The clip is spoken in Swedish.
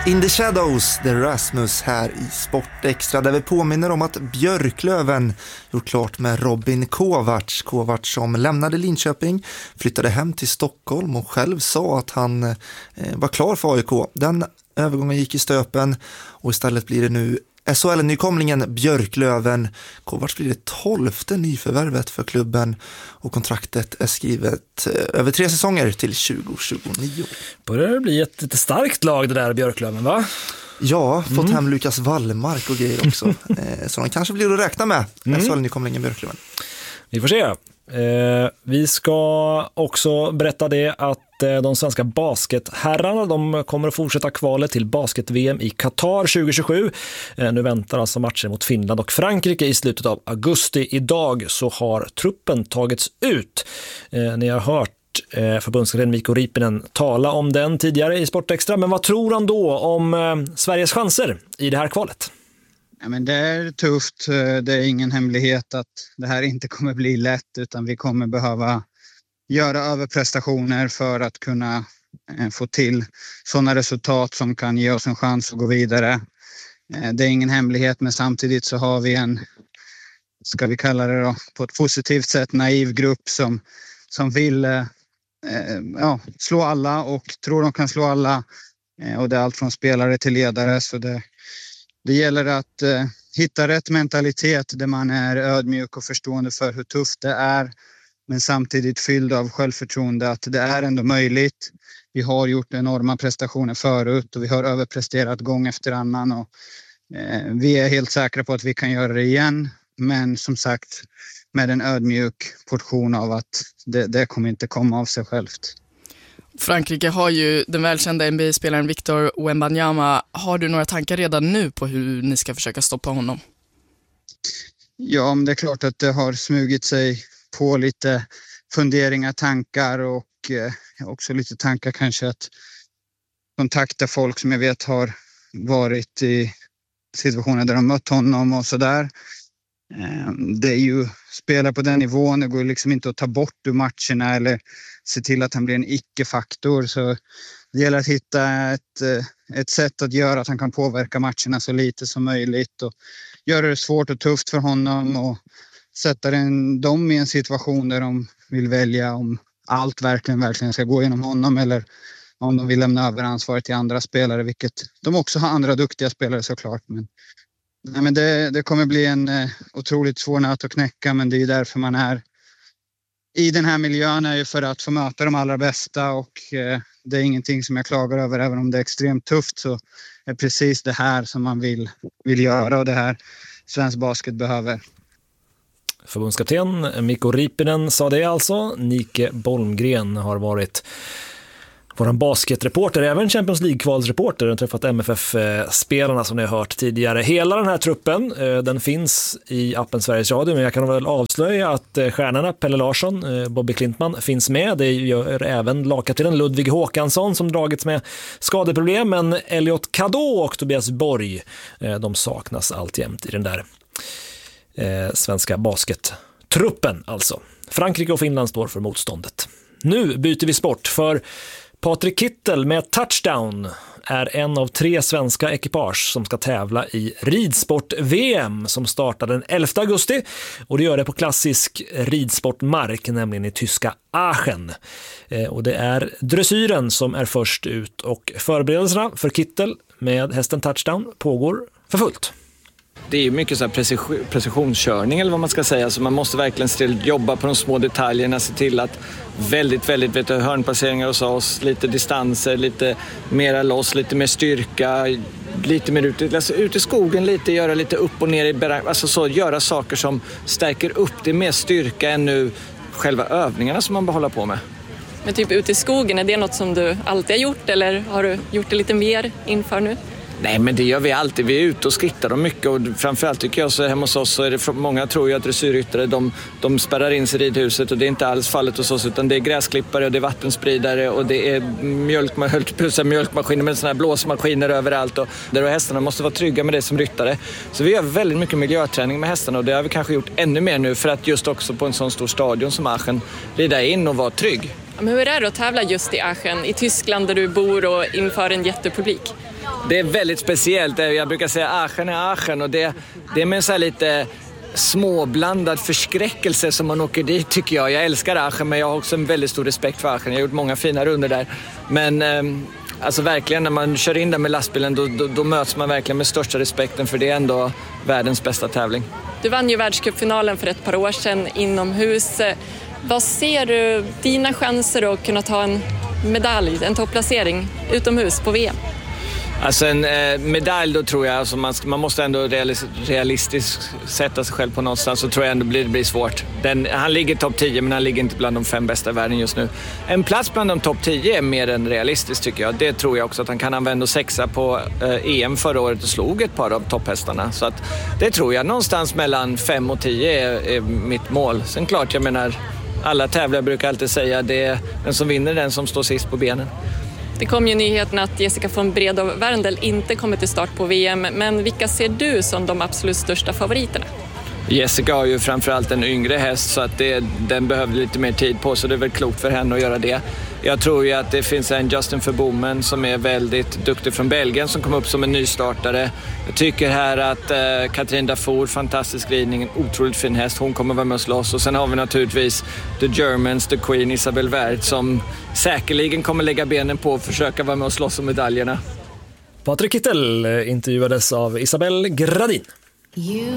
In the Shadows, The Rasmus här i Sportextra, där vi påminner om att Björklöven gjort klart med Robin Kovacs. Kovacs som lämnade Linköping, flyttade hem till Stockholm och själv sa att han var klar för AIK. Den övergången gick i stöpen och istället blir det nu SHL-nykomlingen Björklöven. Kovacs blir det 12:e nyförvärvet för klubben och kontraktet är skrivet över 3 säsonger till 2029. Börjar det bli ett lite starkt lag det där Björklöven, va? Ja, fått hem Lukas Wallmark och grejer också. Så de kanske blir att räkna med SHL-nykomlingen Björklöven. Vi får se. Vi ska också berätta det att de svenska basketherrarna, de kommer att fortsätta kvalet till basket-VM i Qatar 2027. Nu väntar alltså matcher mot Finland och Frankrike i slutet av augusti. Idag så har truppen tagits ut. Ni har hört förbundskapten Mikko Riippinen tala om den tidigare i Sportextra. Men vad tror han då om Sveriges chanser i det här kvalet? Ja, men det är tufft. Det är ingen hemlighet att det här inte kommer bli lätt, utan vi kommer behöva göra överprestationer för att kunna få till sådana resultat som kan ge oss en chans att gå vidare. Det är ingen hemlighet, men samtidigt så har vi en, ska vi kalla det då, på ett positivt sätt naiv grupp som vill slå alla och tror de kan slå alla. Och det är allt från spelare till ledare, så det gäller att hitta rätt mentalitet där man är ödmjuk och förstående för hur tufft det är, men samtidigt fylld av självförtroende att det är ändå möjligt. Vi har gjort enorma prestationer förut och vi har överpresterat gång efter annan och vi är helt säkra på att vi kan göra det igen, men som sagt med en ödmjuk portion av att det kommer inte komma av sig självt. Frankrike har ju den välkända NBA-spelaren Victor Wembanyama. Har du några tankar redan nu på hur ni ska försöka stoppa honom? Ja, men det är klart att det har smugit sig på lite funderingar, tankar och också lite tankar kanske att kontakta folk som jag vet har varit i situationer där de mött honom och sådär. Det är ju spelare på den nivån, det går liksom inte att ta bort ur matcherna eller se till att han blir en icke-faktor, så det gäller att hitta ett sätt att göra att han kan påverka matcherna så lite som möjligt och göra det svårt och tufft för honom och sätta dem i en situation där de vill välja om allt verkligen ska gå genom honom eller om de vill lämna över ansvaret till andra spelare, vilket de också har andra duktiga spelare såklart. Men det kommer bli en otroligt svår nöt att knäcka, men det är ju därför man är i den här miljön, är ju för att få möta de allra bästa och det är ingenting som jag klagar över, även om det är extremt tufft så är precis det här som man vill göra och det här svensk basket behöver. Förbundskapten Mikko Riippinen sa det alltså. Nike Bolmgren har varit vår basketreporter, även Champions League-kvalsreporter. Den har träffat MFF-spelarna som ni har hört tidigare. Hela den här truppen, den finns i appen Sveriges Radio, men jag kan väl avslöja att stjärnorna Pelle Larsson, Bobby Klintman finns med. Det gör även lagkaptenen Ludvig Håkansson som dragits med skadeproblem, men Elliot Kadå och Tobias Borg, de saknas alltjämt i den där svenska baskettruppen alltså. Frankrike och Finland står för motståndet. Nu byter vi sport, för Patrik Kittel med touchdown är en av 3 svenska ekipage som ska tävla i ridsport-VM som startar den 11 augusti och det gör det på klassisk ridsportmark, nämligen i tyska Aachen. Och det är dressyren som är först ut och förberedelserna för Kittel med hästen touchdown pågår för fullt. Det är mycket så här precisionskörning eller vad man ska säga, så man måste verkligen jobba på de små detaljerna, se till att väldigt hörnpasseringar hos oss, lite distanser, lite mera loss, lite mer styrka, lite mer ut i skogen, lite göra lite upp och ner alltså så, göra saker som stärker upp det mer styrka än nu själva övningarna som man behåller på med. Men typ ute i skogen, är det något som du alltid har gjort eller har du gjort det lite mer inför nu? Nej, men det gör vi alltid. Vi är ute och skrittar dem mycket och framförallt tycker jag så hemma hos oss så är det många tror ju att dressyryttare de spärrar in sig i ridhuset och det är inte alls fallet hos oss, utan det är gräsklippare och det är vattenspridare och det är mjölkmaskiner med såna här blåsmaskiner överallt och där hästarna måste vara trygga med det som ryttare. Så vi gör väldigt mycket miljöträning med hästarna och det har vi kanske gjort ännu mer nu för att just också på en sån stor stadion som Aachen rida in och vara trygg. Men hur är det att tävla just i Aachen, i Tyskland där du bor och inför en jättepublik? Det är väldigt speciellt. Jag brukar säga Aachen är Aachen, och det är med så här lite småblandad förskräckelse som man åker dit, tycker jag. Jag älskar Aachen, men jag har också en väldigt stor respekt för Aachen. Jag har gjort många fina runder där. Men alltså verkligen, när man kör in där med lastbilen då möts man verkligen med största respekten, för det är ändå världens bästa tävling. Du vann ju världscupfinalen för ett par år sedan inomhus. Vad ser du dina chanser att kunna ta en medalj, en topplacering utomhus på VM? Alltså en medalj, då tror jag, alltså man måste ändå realistiskt sätta sig själv på någonstans, så tror jag ändå det blir svårt. Han ligger topp 10, men han ligger inte bland de 5 bästa i världen just nu. En plats bland de topp 10 är mer än realistiskt, tycker jag. Det tror jag också att han kan använda, och 6 på EM förra året och slog ett par av topphästarna. Så att det tror jag, någonstans mellan 5 och 10 är mitt mål. Sen klart, jag menar, alla tävlare brukar alltid säga det, den som vinner den som står sist på benen. Det kom ju nyheten att Jessica von Bredow-Werndl inte kommer till start på VM, men vilka ser du som de absolut största favoriterna? Jessica har ju framförallt en yngre häst, så att den behöver lite mer tid på, så det är väl klokt för henne att göra det. Jag tror ju att det finns en Justin Verbomen som är väldigt duktig från Belgien, som kom upp som en nystartare. Jag tycker här att Catherine Dafour, fantastisk ridning, en otroligt fin häst, hon kommer vara med och slåss. Och sen har vi naturligtvis The Germans, The Queen, Isabelle Wert, som säkerligen kommer lägga benen på och försöka vara med och slåss om medaljerna. Patrik Kittel intervjuades av Isabelle Gradin.